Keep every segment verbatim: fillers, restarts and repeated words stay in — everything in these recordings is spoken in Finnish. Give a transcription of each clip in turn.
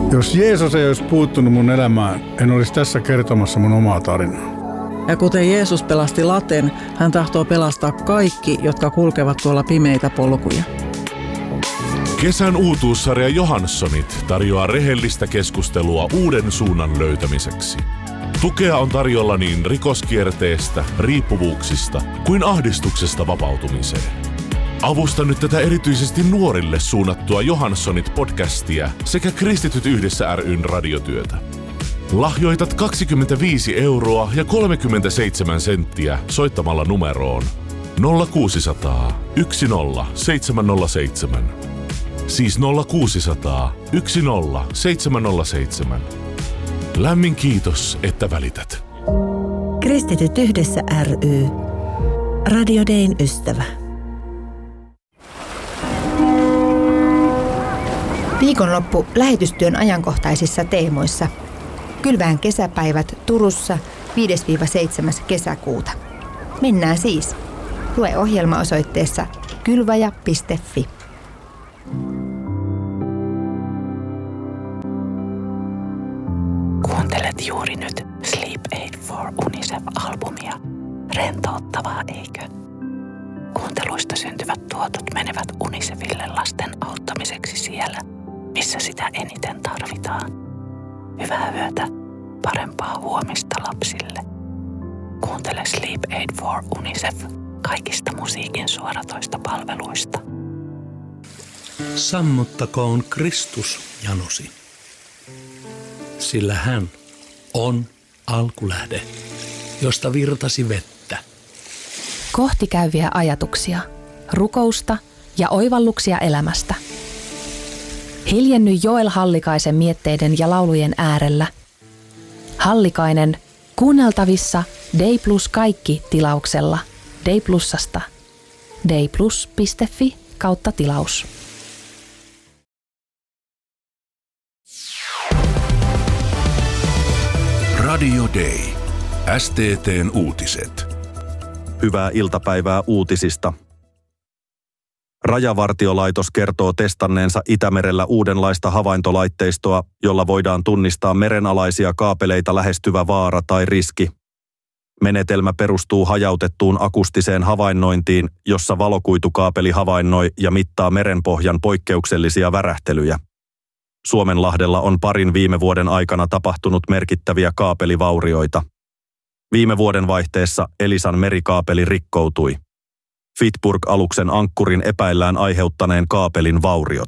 Jos Jeesus ei olisi puuttunut mun elämään, en olisi tässä kertomassa mun omaa tarinaa. Ja kuten Jeesus pelasti Laten, hän tahtoo pelastaa kaikki, jotka kulkevat tuolla pimeitä polkuja. Kesän uutuussarja Johanssonit tarjoaa rehellistä keskustelua uuden suunnan löytämiseksi. Tukea on tarjolla niin rikoskierteestä, riippuvuuksista kuin ahdistuksesta vapautumiseen. Avusta nyt tätä erityisesti nuorille suunnattua Johanssonit-podcastia sekä Kristityt yhdessä ry:n radiotyötä. Lahjoitat kaksikymmentäviisi euroa ja kolmekymmentäseitsemän senttiä soittamalla numeroon nolla kuusisataa yksi nolla seitsemän nolla seitsemän. Siis nolla kuusisataa yksi nolla seitsemän nolla seitsemän. Lämmin kiitos, että välität. Kristityt yhdessä ry. Radio Dayn ystävä. Viikonloppu lähetystyön ajankohtaisissa teemoissa. Kylvään kesäpäivät Turussa viides seitsemäs kesäkuuta. Mennään siis. Lue ohjelma osoitteessa kylvaja piste fi. Kuuntelet juuri nyt Sleep Aid for UNICEF-albumia. Rentouttavaa, eikö? Kuunteluista syntyvät tuotot menevät UNICEFille lasten auttamiseksi siellä, missä sitä eniten tarvitaan. Hyvää yötä, parempaa huomista lapsille. Kuuntele Sleep Aid for UNICEF kaikista musiikin suoratoista palveluista. Sammuttakoon Kristus janosi, sillä hän on alkulähde, josta virtasi vettä. Kohti käyviä ajatuksia, rukousta ja oivalluksia elämästä. Hiljenny Joel Hallikaisen mietteiden ja laulujen äärellä. Hallikainen kuunneltavissa Day Plus kaikki tilauksella Day Plusasta. dayplus piste fi kautta tilaus. Radio Day. S T T:n uutiset. Hyvää iltapäivää uutisista. Rajavartiolaitos kertoo testanneensa Itämerellä uudenlaista havaintolaitteistoa, jolla voidaan tunnistaa merenalaisia kaapeleita lähestyvä vaara tai riski. Menetelmä perustuu hajautettuun akustiseen havainnointiin, jossa valokuitukaapeli havainnoi ja mittaa merenpohjan poikkeuksellisia värähtelyjä. Suomenlahdella on parin viime vuoden aikana tapahtunut merkittäviä kaapelivaurioita. Viime vuoden vaihteessa Elisan merikaapeli rikkoutui. Fitburg-aluksen ankkurin epäillään aiheuttaneen kaapelin vauriot.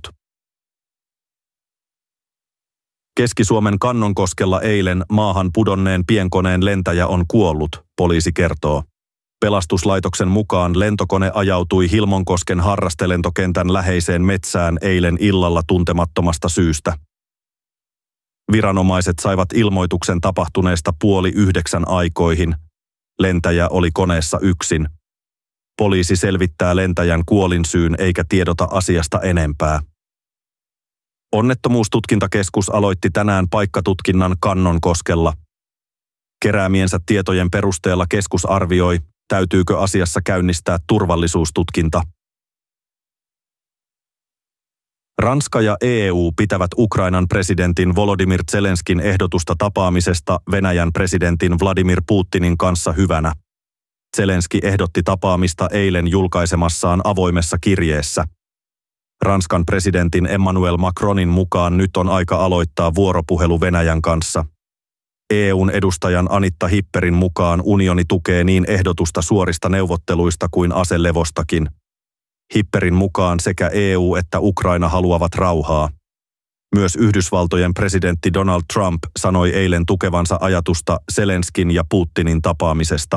Keski-Suomen Kannonkoskella eilen maahan pudonneen pienkoneen lentäjä on kuollut, poliisi kertoo. Pelastuslaitoksen mukaan lentokone ajautui Hilmonkosken harrastelentokentän läheiseen metsään eilen illalla tuntemattomasta syystä. Viranomaiset saivat ilmoituksen tapahtuneesta puoli yhdeksän aikoihin. Lentäjä oli koneessa yksin. Poliisi selvittää lentäjän kuolinsyyn eikä tiedota asiasta enempää. Onnettomuustutkintakeskus aloitti tänään paikkatutkinnan Kannonkoskella. Keräämiensä tietojen perusteella keskus arvioi, täytyykö asiassa käynnistää turvallisuustutkinta. Ranska ja E U pitävät Ukrainan presidentin Volodymyr Zelenskin ehdotusta tapaamisesta Venäjän presidentin Vladimir Putinin kanssa hyvänä. Zelenski ehdotti tapaamista eilen julkaisemassaan avoimessa kirjeessä. Ranskan presidentin Emmanuel Macronin mukaan nyt on aika aloittaa vuoropuhelu Venäjän kanssa. E U:n edustajan Anitta Hipperin mukaan unioni tukee niin ehdotusta suorista neuvotteluista kuin aselevostakin. Hipperin mukaan sekä E U että Ukraina haluavat rauhaa. Myös Yhdysvaltojen presidentti Donald Trump sanoi eilen tukevansa ajatusta Zelenskin ja Putinin tapaamisesta.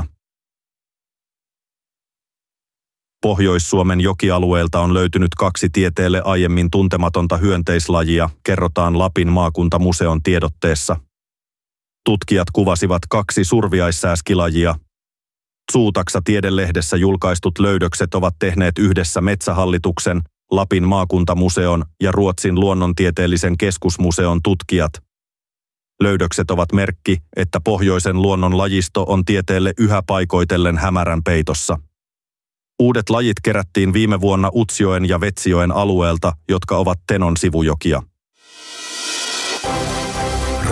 Pohjois-Suomen jokialueelta on löytynyt kaksi tieteelle aiemmin tuntematonta hyönteislajia, kerrotaan Lapin maakuntamuseon tiedotteessa. Tutkijat kuvasivat kaksi surviaissääskilajia. Suutaksa-tiedelehdessä julkaistut löydökset ovat tehneet yhdessä Metsähallituksen, Lapin maakuntamuseon ja Ruotsin luonnontieteellisen keskusmuseon tutkijat. Löydökset ovat merkki, että pohjoisen luonnon lajisto on tieteelle yhä paikoitellen hämärän peitossa. Uudet lajit kerättiin viime vuonna Utsjoen ja Vetsijoen alueelta, jotka ovat Tenon sivujokia.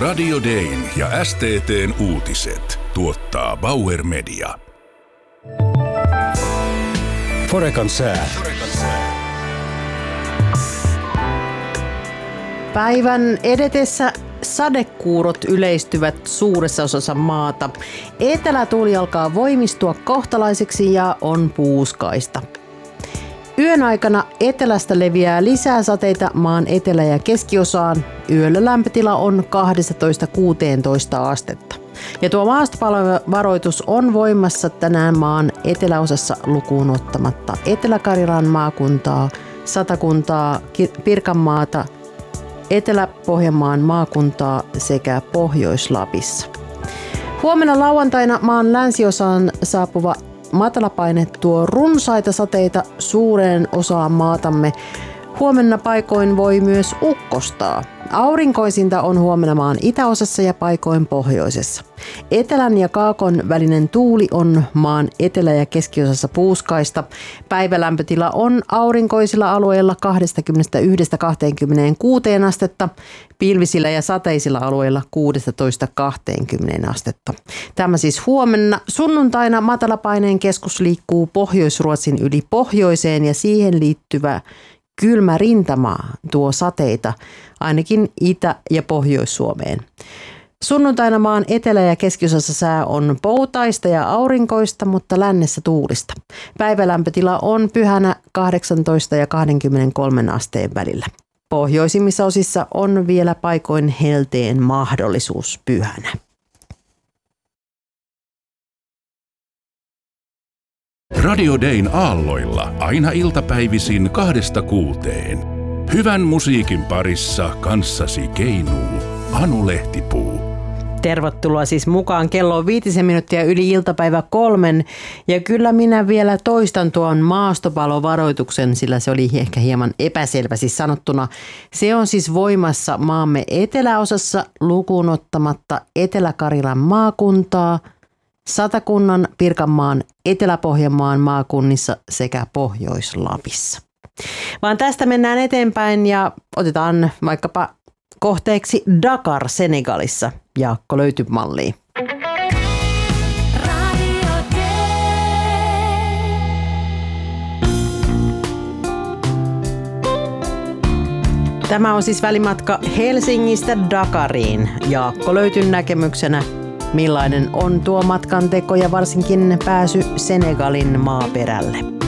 Radio Dayn ja S T T:n uutiset tuottaa Bauer Media. Forecan sää. Päivän edetessä sadekuurot yleistyvät suuressa osassa maata. Etelätuuli alkaa voimistua kohtalaiseksi ja on puuskaista. Yön aikana etelästä leviää lisää sateita maan etelä- ja keskiosaan. Yöllä lämpötila on kaksitoista kuusitoista astetta. Ja tuo maastopalovaroitus on voimassa tänään maan eteläosassa lukuun ottamatta Etelä-Karjalan maakuntaa, Satakuntaa, Pirkanmaata, Etelä-Pohjanmaan maakuntaa sekä Pohjois-Lapissa. Huomenna lauantaina maan länsiosaan saapuva matalapaine tuo runsaita sateita suureen osaan maatamme. Huomenna paikoin voi myös ukkostaa. Aurinkoisinta on huomenna maan itäosassa ja paikoin pohjoisessa. Etelän ja kaakon välinen tuuli on maan etelä- ja keskiosassa puuskaista. Päivälämpötila on aurinkoisilla alueilla kaksikymmentäyksi kaksikymmentäkuusi astetta, pilvisillä ja sateisilla alueilla kuusitoista kaksikymmentä astetta. Tämä siis huomenna. Sunnuntaina matalapaineen keskus liikkuu Pohjois-Ruotsin yli pohjoiseen ja siihen liittyvä kylmä rintama tuo sateita ainakin Itä- ja Pohjois-Suomeen. Sunnuntaina maan etelä- ja keskiosassa sää on poutaista ja aurinkoista, mutta lännessä tuulista. Päivälämpötila on pyhänä kahdeksantoista ja kaksikymmentäkolme asteen välillä. Pohjoisimmissa osissa on vielä paikoin helteen mahdollisuus pyhänä. Radio Dayn aalloilla aina iltapäivisin kahdesta kuuteen. Hyvän musiikin parissa kanssasi keinuu Anu Lehtipuu. Tervetuloa siis mukaan. Kello on viitisen minuuttia yli iltapäivä kolmen. Ja kyllä minä vielä toistan tuon maastopalovaroituksen, sillä se oli ehkä hieman epäselvästi sanottuna. Se on siis voimassa maamme eteläosassa lukuun ottamatta Etelä-Karjalan maakuntaa, Satakunnan, Pirkanmaan, Etelä-Pohjanmaan maakunnissa sekä Pohjois-Lapissa. Vaan tästä mennään eteenpäin ja otetaan vaikkapa kohteeksi Dakar Senegalissa. Jaakko löytyy malliin. Tämä on siis välimatka Helsingistä Dakariin. Jaakko löytyy näkemyksenä. Millainen on tuo matkan teko ja varsinkin pääsy Senegalin maaperälle?